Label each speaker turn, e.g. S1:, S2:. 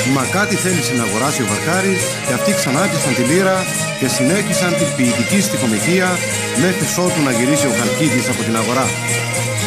S1: Μα κάτι θέλησε να αγοράσει ο Βαρκάρης και αυτοί ξανάτισαν τη λύρα και συνέχισαν την ποιητική στιχομηθεία μέχρι ότου να γυρίσει ο Χαλκίδης από την αγορά.